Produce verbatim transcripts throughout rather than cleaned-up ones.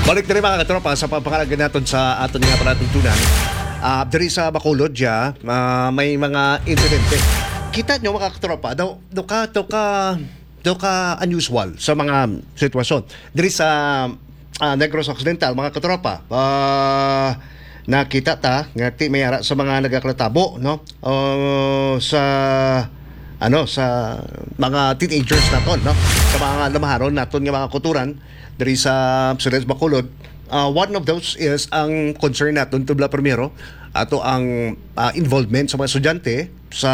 Balik na rin mga katropa sa pagpakalagan natin sa aton nga palatuntunan. Uh, dari sa Bacolod ya, uh, may mga insidente. Kita nyo mga katropa, daw, daw ka, daw ka, daw ka unusual sa mga sitwasyon. Dari sa uh, Negros Occidental, mga katropa, uh, nakita ta, ngati mayara sa mga nagaklatabo, no? Uh, sa ano sa mga teenagers naton, no, sa mga lamaharon naton nga mga kuturan diri sa Siles Bacolod. Uh, one of those is ang concern naton tubla primero ato ang uh, involvement sa mga estudyante sa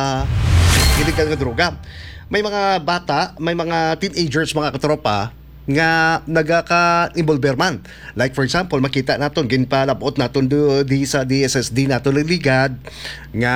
illegal nga droga. May mga bata, may mga teenagers, mga katropa nga nagaka-involver man. Like for example, makita naton ginpalabot naton do di sa D S S D naton ligad nga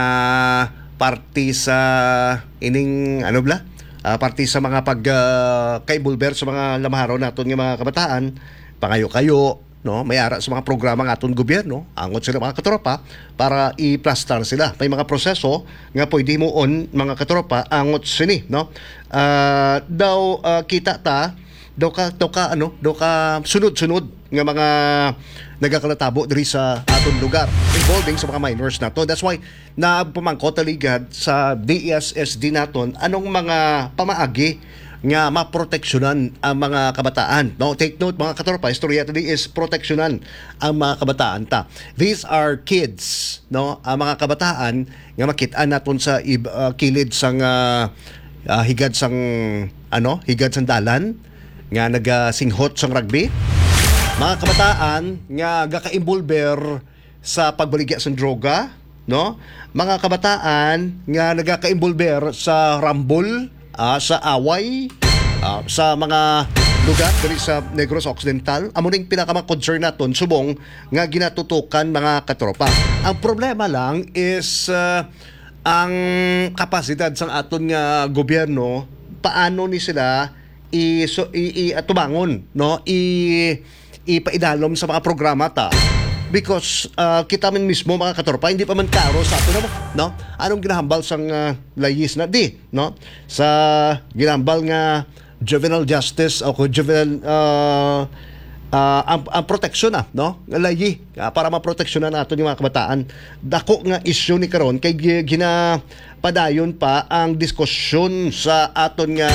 party sa ining ano bla uh, party sa mga pag uh, kaibulber sa mga lamaharon naton nga mga kabataan, pangayo-kayo, no, may ara sa mga programa ng aton gobyerno, angot sila mga katropa para i-plastar sila. May mga proseso nga pwede mo on mga katropa angot sini, no, uh, daw uh, kita ta daw ka daw ka ano daw ka sunod-sunod nga mga nagakalatabo diri sa aton lugar involving sa mga minors nato. That's why na pamangkot taligad sa D S S D naton anong mga pamaagi nga maproteksyonan ang mga kabataan. No, take note mga katropa, istorya today is proteksyonan ang mga kabataan ta. These are kids, no, ang mga kabataan nga makit-an naton sa uh, kilid sang uh, uh, higad sang ano, higad sang dalan nga nagasinghot sang rugby. Mga kabataan nga gaka-involver sa pagbaligya sa droga, no? Mga kabataan nga nagaka-involver sa rambol, uh, sa away, uh, sa mga lugar diri sa Negros Occidental. Amo ning pinaka-concern naton subong nga ginatutukan mga katropa. Ang problema lang is uh, ang kapasidad sang aton nga gobyerno, paano ni sila i, so, i, i uh, tumangon, no, i ipaidalom sa mga programa ta, because uh, kita man mismo mga katropa hindi pa man karo sa ato, no, anong ginahambal sang uh, layis na di, no, sa ginahambal nga juvenile justice o juvenile uh, uh, ang, ang protection na, no, layi uh, para maproteksyonan nato yung mga kabataan. Dako nga issue ni karon kay ginapadayon pa ang diskusyon sa aton nga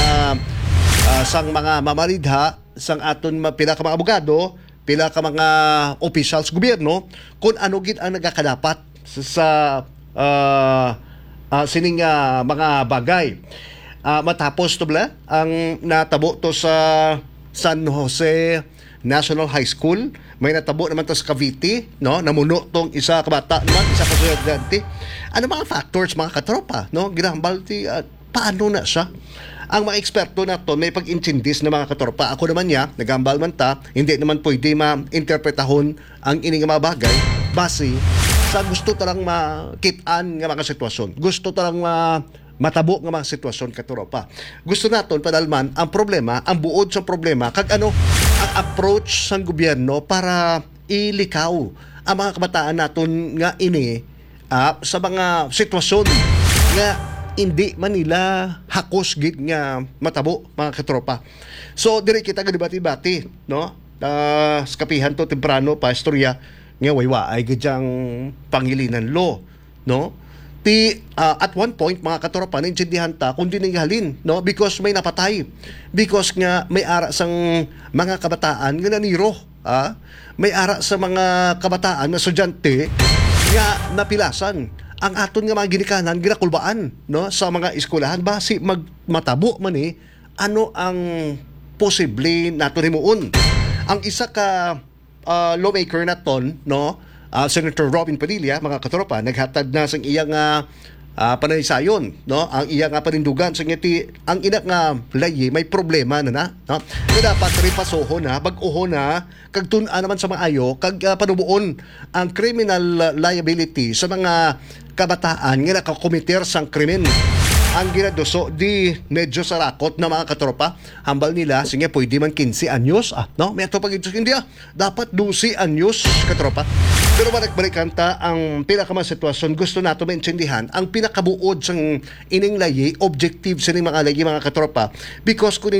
Uh, sang mga mamaridha, sang aton pila ka mga abogado, pila ka mga officials gobyerno, kung ano gid ang nagakadapat sa uh, uh, sining uh, mga bagay. Uh, matapos to bla ang natabo to sa San Jose National High School, may natabo naman to sa Cavite, no, namuno tong isa ka bata naman, isa ka estudyante. Ano mga factors mga katropa, no, ginahambal ti uh, paano na siya. Ang mga eksperto na to may pag-intindis na mga katropa. Ako naman niya, nagambal man ta, hindi naman pwede ma-interpretahon ang ining mga bagay base sa gusto talang makitaan nga mga sitwasyon. Gusto talang ma matabo nga mga sitwasyon katropa. Gusto naton padalman ang problema, ang buod sa problema, kag ano ang approach sang gobyerno para ilikaw ang mga kabataan naton nga ini uh, sa mga sitwasyon nga hindi man nila hakos gid nga matabo mga katropa. So dire kita ga debate-debate, no, uh, skapihan to temprano pa istorya nga waywa ay gidyang pangilinan law, no, ti uh, at one point mga katropa naintindihan ta kundi nanghalin, no, because may napatay, because nga may ara sang mga kabataan nga naniro, ah, may ara sa mga kabataan na estudyante nga napilasan ang aton nga mga ginikanan, ginakulbaan, no, sa mga eskwelahan base magmatabo man eh ano ang posible nato himuon. Ang isa ka uh, lawmaker naton, no, uh, Senator Robin Padilla, mga katropa, naghatag na sang iyang uh, uh, panaysayon, no, ang iyang uh, panindugan sa ngiti ang ina nga layi may problema na na, no, na dapat ripasoho na bag-oho na kag tun-an naman sa maayo kag uh, panubuon ang criminal liability sa mga kabataan nga nakakomiter sang krimen. Ang ginaduso di medyo sarakot na mga katropa, hambal nila sige pwede man quince anyos, ah, no, may ato pag hindi ah, dapat twelve anyos katropa. Pero balik-balikan ta ang pinaka sitwasyon gusto nato maintindihan ang pinakabuod sang ining layi objective sa mga layi mga katropa, because kung